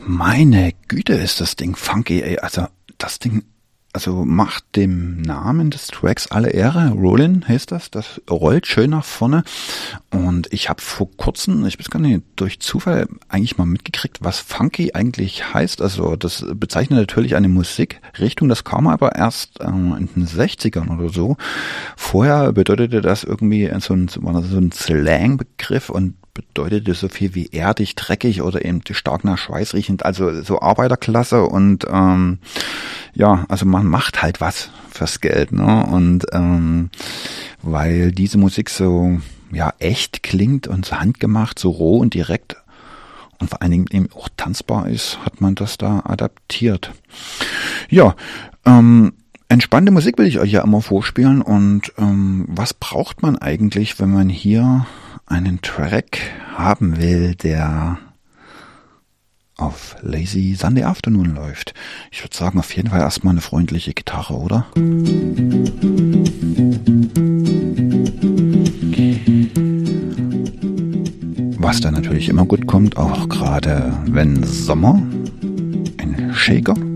Meine Güte, ist das Ding funky, ey. Also das Ding, also macht dem Namen des Tracks alle Ehre. Rollin heißt das. Das rollt schön nach vorne. Und ich habe vor kurzem, ich weiß gar nicht, durch Zufall eigentlich mal mitgekriegt, was funky eigentlich heißt. Also das bezeichnet natürlich eine Musikrichtung. Das kam aber erst in den 60ern oder so. Vorher bedeutete das irgendwie so ein Slang-Begriff und bedeutete so viel wie erdig, dreckig oder eben stark nach Schweiß riechend, also so Arbeiterklasse und ja, also man macht halt was fürs Geld, ne? Und weil diese Musik so ja echt klingt und so handgemacht, so roh und direkt und vor allen Dingen eben auch tanzbar ist, hat man das da adaptiert. Ja, entspannte Musik will ich euch ja immer vorspielen und was braucht man eigentlich, wenn man hier einen Track haben will, der auf Lazy Sunday Afternoon läuft? Ich würde sagen, auf jeden Fall erstmal eine freundliche Gitarre, oder? Was da natürlich immer gut kommt, auch gerade wenn Sommer, ein Shaker.